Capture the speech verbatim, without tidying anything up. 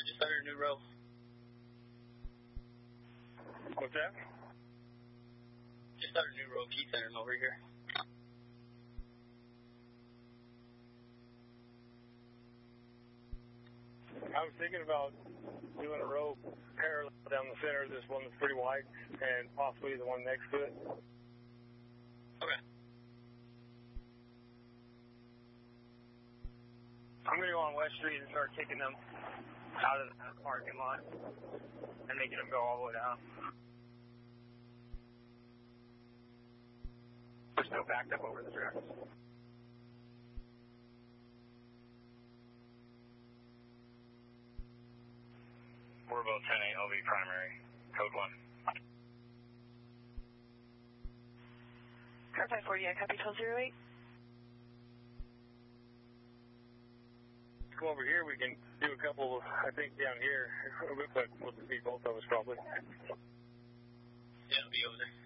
just under New Row. What's that? Just under New Row Key Center's over here. I was thinking about doing a row parallel down the center of this one that's pretty wide, and possibly the one next to it. Okay. I'm going to go on West Street and start kicking them out of the parking lot and making them go all the way down. We're still backed up over the tracks. We're both ten eight L V primary, code one. Car five forty, I copy twelve zero eight. Come over here, we can do a couple, I think, down here, but we'll see both of us probably. Yeah, it'll be over there.